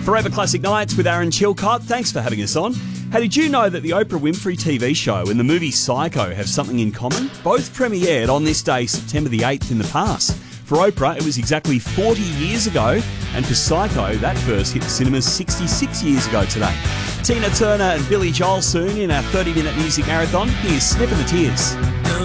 Forever Classic Nights with Aaron Chilcott. Thanks for having us on. Hey, did you know that the Oprah Winfrey TV show and the movie Psycho have something in common? Both premiered on this day, September the 8th in the past. For Oprah, it was exactly 40 years ago, and for Psycho, that first hit the cinemas 66 years ago today. Tina Turner and Billy Joel soon in our 30-minute music marathon. Here's Snip of the Tears.